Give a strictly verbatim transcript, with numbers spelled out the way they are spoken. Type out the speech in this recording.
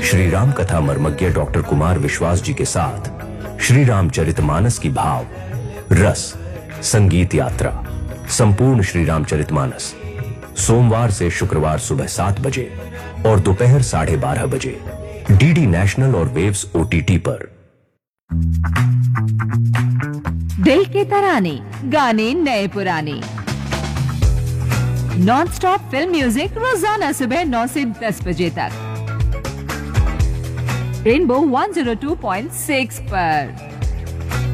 श्री राम कथा मर्मज्ञ डॉक्टर कुमार विश्वास जी के साथ श्री रामचरितमानस की भाव रस संगीत यात्रा संपूर्ण श्री रामचरितमानस सोमवार से शुक्रवार सुबह सात बजे और दोपहर साढ़े बारह बजे डीडी नेशनल और वेव्स ओटीटी पर। दिल के तराने गाने नए पुराने नॉन स्टॉप फिल्म म्यूजिक रोजाना सुबह नौ से दस बजे तक rainbow one zero two point six पर।